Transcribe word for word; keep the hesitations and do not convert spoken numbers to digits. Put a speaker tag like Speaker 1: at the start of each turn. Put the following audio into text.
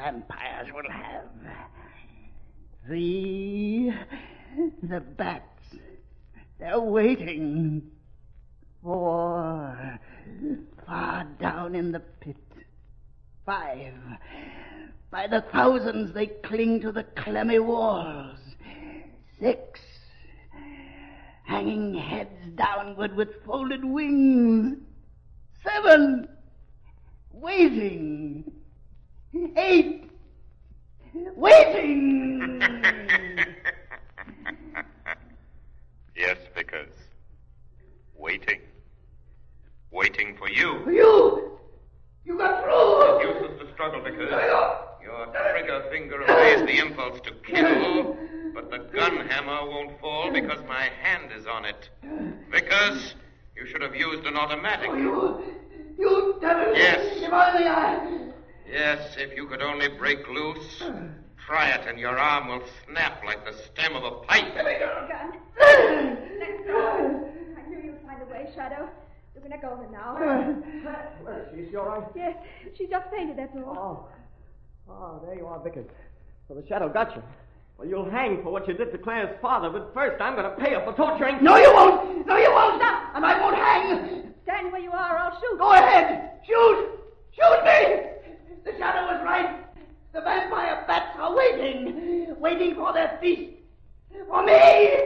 Speaker 1: vampires will have. Three, the bats. They're waiting. Four, far down in the pit. Five, by the thousands they cling to the clammy walls. Six, hanging heads downward with folded wings. Seven, waiting. Eight, waiting.
Speaker 2: Yes, Vickers. Waiting. Waiting for you.
Speaker 1: For you? You got through.
Speaker 2: It's useless to struggle, Vickers. Your trigger finger obeys the impulse to kill, but the gun hammer won't fall because my hand is on it. Vickers, you should have used an automatic.
Speaker 1: Oh, you, you devil.
Speaker 2: Yes.
Speaker 1: If only I...
Speaker 2: Yes, if you could only break loose. Try it, and your arm will snap like the stem of a pipe.
Speaker 1: Let me go.
Speaker 3: Gun. Let go. I knew you'd find a way, Shadow. You can let go of her now.
Speaker 4: Where is she? Is she all right?
Speaker 3: Yes, she just fainted, that's
Speaker 4: Oh.
Speaker 3: all.
Speaker 4: Oh, there you are, Vickers. So the Shadow got you. Well, you'll hang for what you did to Claire's father, but first I'm going to pay her for torturing...
Speaker 1: No, you won't! No, you won't! Stop! And I won't hang!
Speaker 3: Stand where you are, I'll shoot.
Speaker 1: Go ahead! Shoot! Shoot me! The Shadow was right. The vampire bats are waiting. Waiting for their feast. For me!